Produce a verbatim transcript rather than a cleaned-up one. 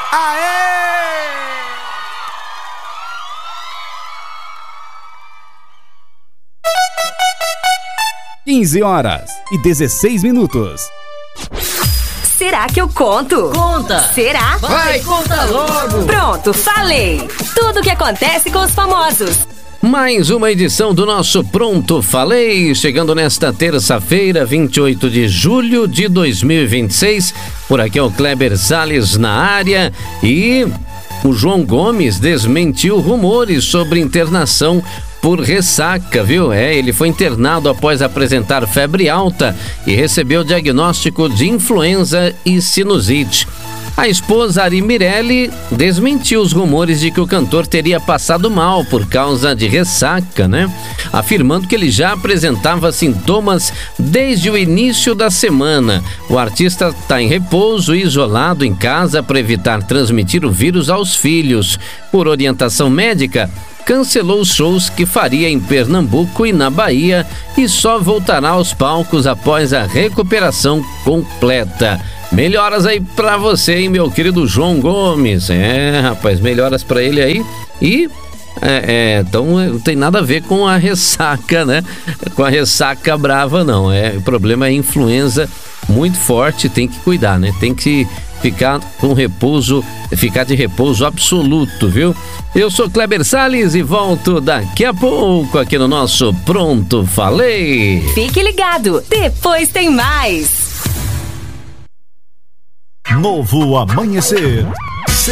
Aê! quinze horas e dezesseis minutos. Será que eu conto? Conta! Será? Vai, conta logo! Pronto, falei! Tudo o que acontece com os famosos. Mais uma edição do nosso Pronto Falei, chegando nesta terça-feira, vinte e oito de julho de dois mil e vinte e seis. Por aqui é o Kleber Salles na área e o João Gomes desmentiu rumores sobre internação por ressaca, viu? É, ele foi internado após apresentar febre alta e recebeu diagnóstico de influenza e sinusite. A esposa Ari Mirelli desmentiu os rumores de que o cantor teria passado mal por causa de ressaca, né? Afirmando que ele já apresentava sintomas desde o início da semana. O artista está em repouso e isolado em casa para evitar transmitir o vírus aos filhos. Por orientação médica, cancelou os shows que faria em Pernambuco e na Bahia e só voltará aos palcos após a recuperação completa. Melhoras aí pra você, hein, meu querido João Gomes. É, rapaz, melhoras pra ele aí. E, é, é, então não tem nada a ver com a ressaca, né? Com a ressaca brava, não. É, o problema é a influenza muito forte, tem que cuidar, né? Tem que ficar com repouso, ficar de repouso absoluto, viu? Eu sou Kleber Salles e volto daqui a pouco aqui no nosso Pronto Falei. Fique ligado, depois tem mais. Novo Amanhecer,